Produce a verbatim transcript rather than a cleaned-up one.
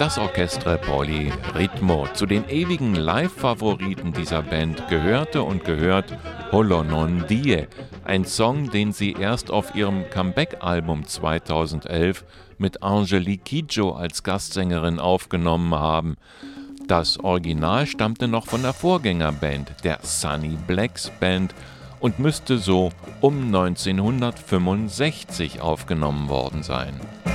das Orchestre Polyrythmo. Zu den ewigen Live-Favoriten dieser Band gehörte und gehört Holo Non Die, ein Song, den sie erst auf ihrem Comeback-Album zweitausendelf mit Angélique Kidjo als Gastsängerin aufgenommen haben. Das Original stammte noch von der Vorgängerband, der Sunny Blacks Band, und müsste so um neunzehnhundertfünfundsechzig aufgenommen worden sein.